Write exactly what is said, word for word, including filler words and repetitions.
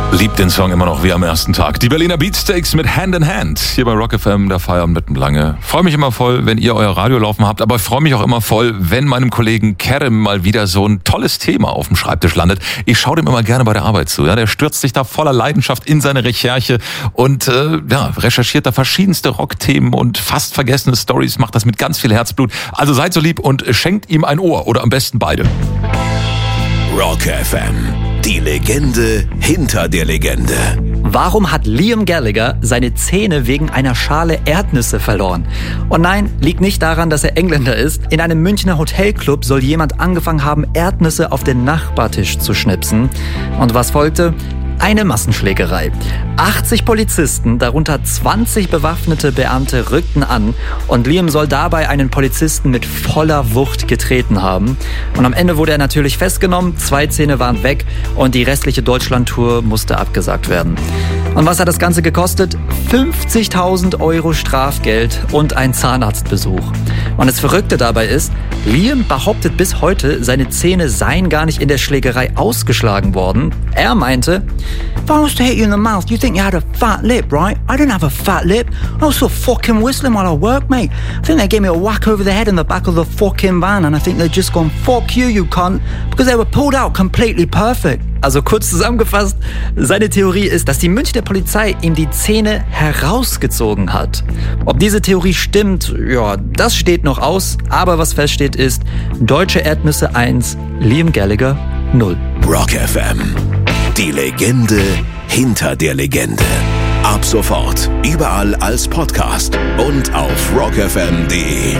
Liebt den Song immer noch wie am ersten Tag. Die Berliner Beatsteaks mit Hand in Hand. Hier bei Rock F M, der Feierabend mit dem Lange. Freue mich immer voll, wenn ihr euer Radio laufen habt, aber ich freue mich auch immer voll, wenn meinem Kollegen Kerem mal wieder so ein tolles Thema auf dem Schreibtisch landet. Ich schaue dem immer gerne bei der Arbeit zu. Ja, der stürzt sich da voller Leidenschaft in seine Recherche und äh, ja, recherchiert da verschiedenste Rockthemen und fast vergessene Stories, macht das mit ganz viel Herzblut. Also seid so lieb und schenkt ihm ein Ohr oder am besten beide. Rock F M. Die Legende hinter der Legende. Warum hat Liam Gallagher seine Zähne wegen einer Schale Erdnüsse verloren? Und nein, liegt nicht daran, dass er Engländer ist. In einem Münchner Hotelclub soll jemand angefangen haben, Erdnüsse auf den Nachbartisch zu schnipsen. Und was folgte? Eine Massenschlägerei. achtzig Polizisten, darunter zwanzig bewaffnete Beamte, rückten an und Liam soll dabei einen Polizisten mit voller Wucht getreten haben. Und am Ende wurde er natürlich festgenommen, zwei Zähne waren weg und die restliche Deutschlandtour musste abgesagt werden. Und was hat das Ganze gekostet? fünfzigtausend Euro Strafgeld und ein Zahnarztbesuch. Und das Verrückte dabei ist, Liam behauptet bis heute, seine Zähne seien gar nicht in der Schlägerei ausgeschlagen worden. Er meinte, if I was to hit you in the mouth, you think you had a fat lip, right? I didn't have a fat lip. I was so fucking whistling while I work, mate. I think they gave me a whack over the head in the back of the fucking van and I think they'd just gone, fuck you, you cunt, because they were pulled out completely perfect. Also kurz zusammengefasst, seine Theorie ist, dass die Münchner Polizei ihm die Zähne herausgezogen hat. Ob diese Theorie stimmt, ja, das steht noch aus. Aber was feststeht ist, deutsche Erdnüsse eins, Liam Gallagher null. Rock F M. Die Legende hinter der Legende. Ab sofort überall als Podcast und auf rock f m punkt d e.